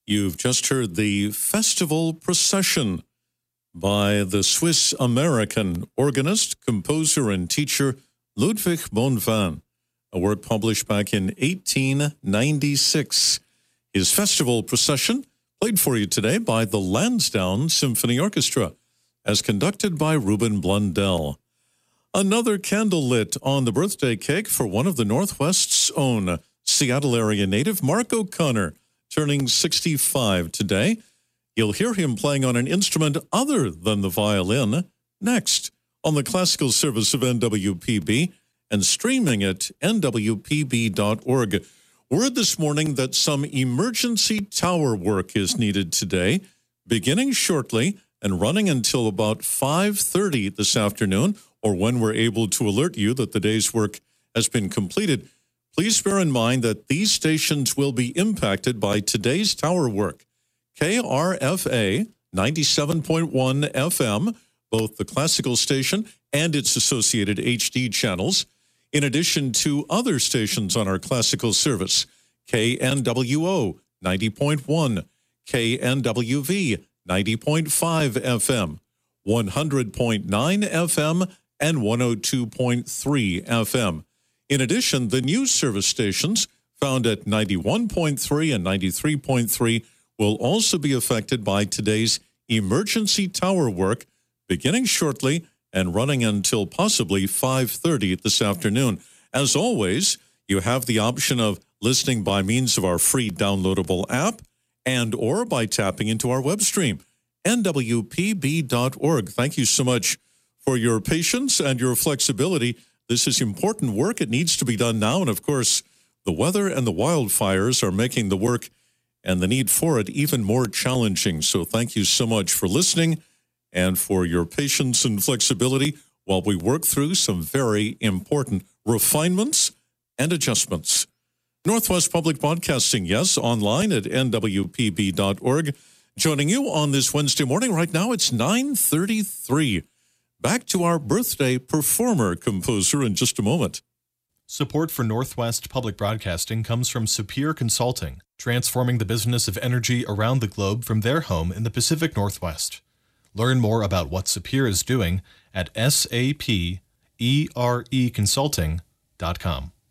You've just heard the Festival Procession by the Swiss-American organist, composer, and teacher Ludwig Bonvin, a work published back in 1896. His Festival Procession played for you today by the Lansdowne Symphony Orchestra, as conducted by Ruben Blundell. Another candle lit on the birthday cake for one of the Northwest's own, Seattle area native Mark O'Connor, turning 65 today. You'll hear him playing on an instrument other than the violin next on the classical service of NWPB and streaming at nwpb.org. Word this morning that some emergency tower work is needed today, beginning shortly and running until about 5:30 this afternoon, or when we're able to alert you that the day's work has been completed. Please bear in mind that these stations will be impacted by today's tower work. KRFA 97.1 FM, both the classical station and its associated HD channels, in addition to other stations on our classical service, KNWO 90.1, KNWV 90.5 FM, 100.9 FM, and 102.3 FM. In addition, the news service stations found at 91.3 and 93.3 will also be affected by today's emergency tower work, beginning shortly and running until possibly 5:30 this afternoon. As always, you have the option of listening by means of our free downloadable app and or by tapping into our web stream, nwpb.org. Thank you so much for your patience and your flexibility. This is important work. It needs to be done now. And, of course, the weather and the wildfires are making the work and the need for it even more challenging. So thank you so much for listening and for your patience and flexibility while we work through some very important refinements and adjustments. Northwest Public Broadcasting, yes, online at nwpb.org. Joining you on this Wednesday morning. Right now, it's 9:33. Back to our birthday performer composer in just a moment. Support for Northwest Public Broadcasting comes from Superior Consulting, transforming the business of energy around the globe from their home in the Pacific Northwest. Learn more about what Superior is doing at sapereconsulting.com.